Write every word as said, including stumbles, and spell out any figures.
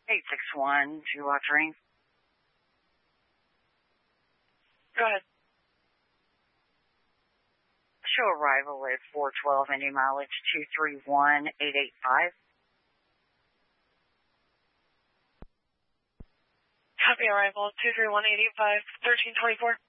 eight six one, two watch ring. Go ahead. Show arrival at four twelve, Indy mileage two three one eight eight five. Copy arrival two three one eight eight five, thirteen twenty-four.